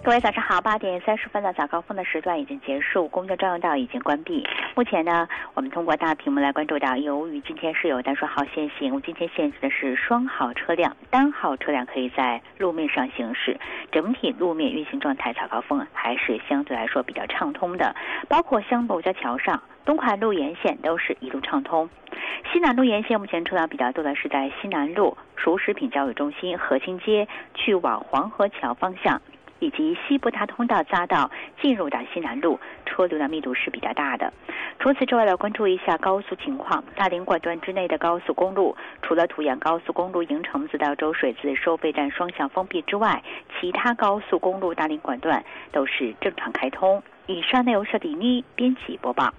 各位早上好，8点30分的早高峰的时段已经结束，公交专用道已经关闭。目前呢，我们通过大屏幕来关注到，由于今天是有单双号限行，今天限制的是双号车辆，单号车辆可以在路面上行驶。整体路面运行状态，早高峰还是相对来说比较畅通的，包括香博交桥上、东款路沿线都是一路畅通。西南路沿线目前车辆比较多的是在西南路、熟食品交易中心、河津街去往黄河桥方向，以及西部大通道匝道进入到西南路，车流的密度是比较大的。除此之外，来关注一下高速情况。大连管段之内的高速公路，除了滁阳高速公路营城子到周水子收费站双向封闭之外，其他高速公路大连管段都是正常开通。以上内容是李妮编辑播报。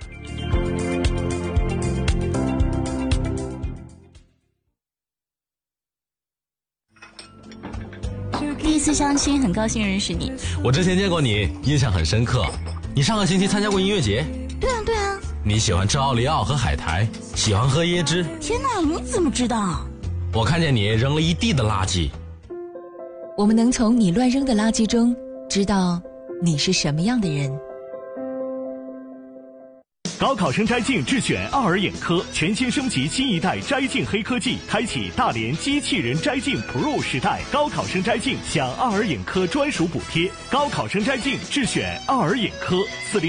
第一次相亲，很高兴认识你。 我之前见过你，印象很深刻。你上个星期参加过音乐节？ 对啊。 你喜欢吃奥利奥和海苔，喜欢喝椰汁。 天哪，你怎么知道？ 我看见你扔了一地的垃圾。 我们能从你乱扔的垃圾中知道你是什么样的人。 高考生摘镜智选奥尔眼科，全新升级新一代摘镜黑科技，开启大连机器人摘镜 Pro 时代。高考生摘镜享奥尔眼科专属补贴，高考生摘镜智选奥尔眼科40